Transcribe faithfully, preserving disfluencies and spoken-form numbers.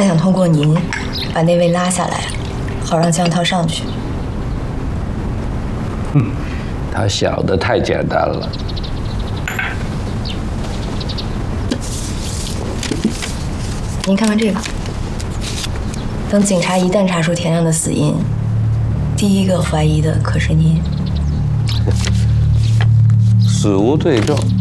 他想通过您把那位拉下来，好让江涛上去。 哼，他想的太简单了。 您看看这个，等警察一旦查出田亮的死因，第一个怀疑的可是您。 死无对证。